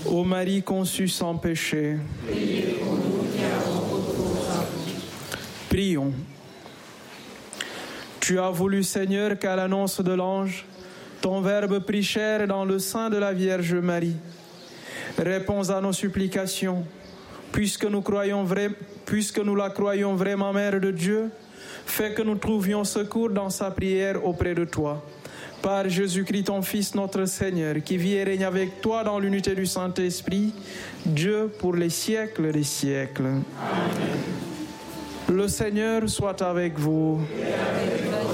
Ô Marie conçue sans péché, Priez pour nous qui avons recours à vous. prions. Tu as voulu, Seigneur, qu'à l'annonce de l'ange, ton Verbe prit chair dans le sein de la Vierge Marie. Réponds à nos supplications, puisque nous la croyons vraiment Mère de Dieu, fais que nous trouvions secours dans sa prière auprès de toi. Par Jésus-Christ, ton Fils, notre Seigneur, qui vit et règne avec toi dans l'unité du Saint-Esprit, Dieu pour les siècles des siècles. Amen. Le Seigneur soit avec vous. Et avec